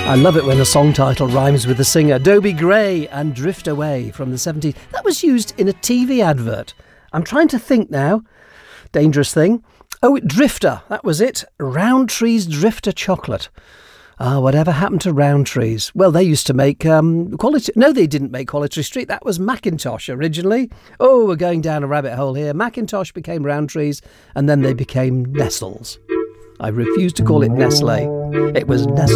I love it when a song title rhymes with the singer. Dobie Gray and Drift Away from the 70s. That was used in a TV advert. I'm trying to think now. Dangerous thing. Oh, Drifter. That was it. Rowntree's Drifter chocolate. Whatever happened to Rowntree's? Well, they used to make Quality... No, they didn't make Quality Street. That was Macintosh originally. Oh, we're going down a rabbit hole here. Macintosh became Rowntree's and then they became Nestles. I refuse to call it Nestle. It was Nestle.